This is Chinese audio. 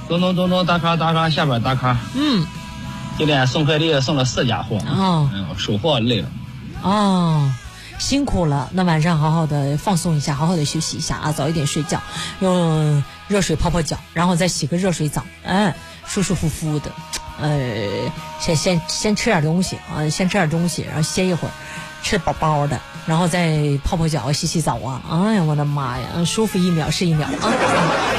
咚咚咚咚，打卡打卡，下边打卡。今天送快递送了4家货。收货累了。 辛苦了。那晚上好好的放松一下，好好的休息一下啊，早一点睡觉，用热水泡泡脚，然后再洗个热水澡，舒舒服服的。先吃点东西啊，先吃点东西，然后歇一会儿，吃饱饱的，然后再泡泡脚、洗洗澡啊。哎呀，我的妈呀，舒服1秒是1秒啊！